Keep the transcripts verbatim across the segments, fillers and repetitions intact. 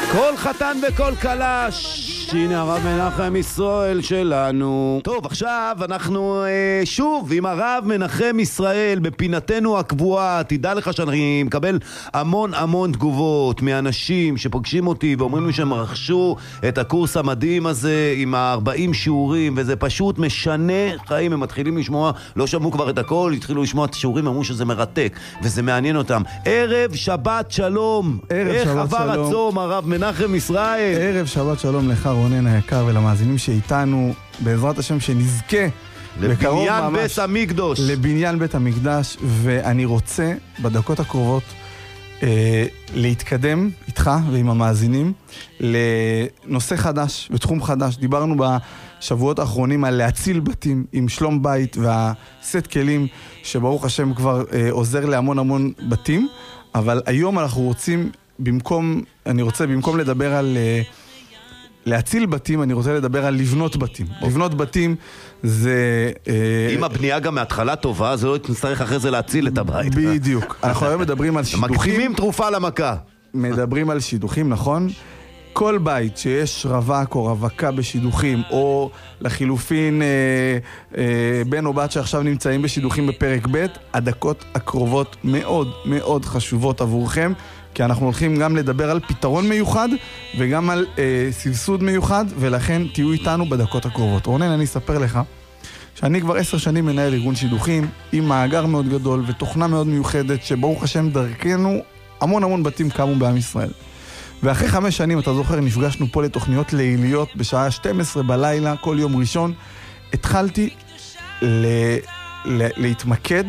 כל חתן וכל קלש, הנה הרב מנחם ישראל שלנו. טוב, עכשיו אנחנו אה, שוב עם הרב מנחם ישראל בפינתנו הקבועה. תדע לך שאני מקבל המון המון תגובות מאנשים שפוגשים אותי ואומרים לי שהם רכשו את הקורס המדהים הזה עם ה-ארבעים שיעורים, וזה פשוט משנה חיים. הם מתחילים לשמוע, לא שמעו כבר את הכל, התחילו לשמוע את השיעורים, אמרו שזה מרתק וזה מעניין אותם. ערב שבת שלום. ערב איך שבת עבר שלום. הצום הרב מנחם ישראל? ערב שבת שלום לך רונן היקר ולמאזינים שאיתנו, בעזרת השם שנזכה לבניין בית המקדוש, לבניין בית המקדש. ואני רוצה בדקות הקרובות אה, להתקדם איתך ועם המאזינים לנושא חדש ותחום חדש. דיברנו בשבועות האחרונים על להציל בתים עם שלום בית והסט כלים שברוך השם כבר אה, עוזר להמון המון בתים, אבל היום אנחנו רוצים במקום, אני רוצה במקום לדבר על uh, להציל בתים, אני רוצה לדבר על לבנות בתים. לבנות בתים זה... אם הבנייה גם מההתחלה טובה, זה לא נצטרך אחרי זה להציל את הבית. בדיוק. אנחנו היום מדברים על שידוכים. מקדימים תרופה למכה. מדברים על שידוכים, נכון? כל בית שיש רווק או רווקה בשידוכים, או לחילופין אה, אה, בן או בת שעכשיו נמצאים בשידוכים בפרק ב', הדקות הקרובות מאוד מאוד חשובות עבורכם, כי אנחנו הולכים גם לדבר על פתרון מיוחד וגם על אה, סבסוד מיוחד, ולכן תהיו איתנו בדקות הקרובות. רונן, אני אספר לך שאני כבר עשר שנים מנהל ארגון שידוכים עם מאגר מאוד גדול ותוכנה מאוד מיוחדת, שברוך השם דרכנו המון המון בתים קמו בעם ישראל. ואחרי חמש שנים, אתה זוכר, נפגשנו פה לתוכניות ליליות בשעה שתים עשרה בלילה, כל יום ראשון. התחלתי ל- ל- להתמקד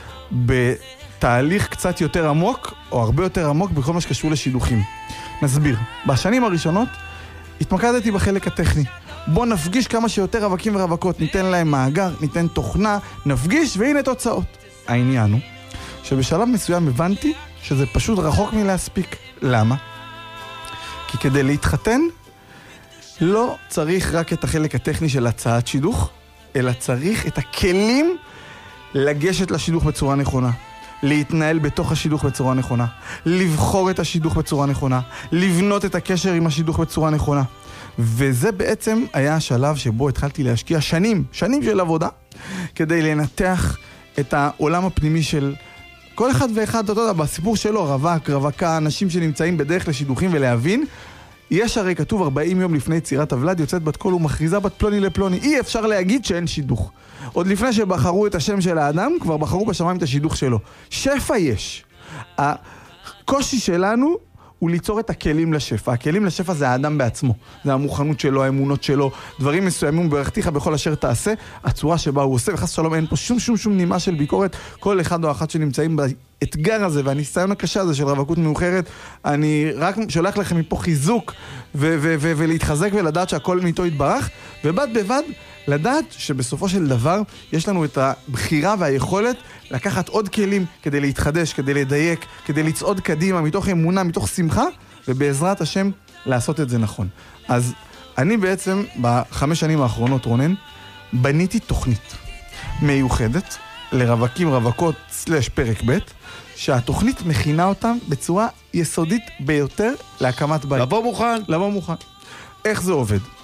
בתהליך קצת יותר עמוק, או הרבה יותר עמוק, בכל מה שקשור לשידוכים. נסביר. בשנים הראשונות, התמקדתי בחלק הטכני. בוא נפגיש כמה שיותר רווקים ורווקות, ניתן להם מאגר, ניתן תוכנה, נפגיש, והנה תוצאות. העניין הוא שבשלב מסוים הבנתי שזה פשוט רחוק מלהספיק. למה? כי כדי להתחתן, לא צריך רק את החלק הטכני של הצעת שידוך, אלא צריך את הכלים לגשת לשידוך בצורה נכונה, להתנהל בתוך השידוך בצורה נכונה, לבחור את השידוך בצורה נכונה, לבנות את הקשר עם השידוך בצורה נכונה. וזה בעצם היה השלב שבו התחלתי להשקיע שנים, שנים של עבודה, כדי לנתח את העולם הפנימי של כל אחד ואחד, אתה יודע, בסיפור שלו, רווק, רווקה, אנשים שנמצאים בדרך לשידוכים, ולהבין, יש הרי כתוב ארבעים יום לפני יצירת הוולד, יוצאת בת קול ומכריזה בת פלוני לפלוני. אי אפשר להגיד שאין שידוך. עוד לפני שבחרו את השם של האדם, כבר בחרו בשמיים את השידוך שלו. שפע יש. הקושי שלנו הוא ליצור את הכלים לשפע. הכלים לשפע זה האדם בעצמו. זה המוכנות שלו, האמונות שלו, דברים מסוימים, ברכתיך בכל אשר תעשה, הצורה שבה הוא עושה, וחס שלום, אין פה שום שום שום נימה של ביקורת. כל אחד או אחת שנמצאים באתגר הזה, והניסיון הקשה הזה של רווקות מאוחרת, אני רק שולח לכם מפה חיזוק, ו- ו- ו- ולהתחזק ולדעת שהכל מאיתו יתברך, ובד בבד, לדעת שבסופו של דבר יש לנו את הבחירה והיכולת לקחת עוד כלים כדי להתחדש, כדי לדייק, כדי לצעוד קדימה, מתוך אמונה, מתוך שמחה, ובעזרת השם לעשות את זה נכון. אז אני בעצם בחמש שנים האחרונות, רונן, בניתי תוכנית מיוחדת לרווקים, רווקות, סלש פרק ב', שהתוכנית מכינה אותם בצורה יסודית ביותר להקמת בית. לבוא מוכן. לבוא מוכן. איך זה עובד?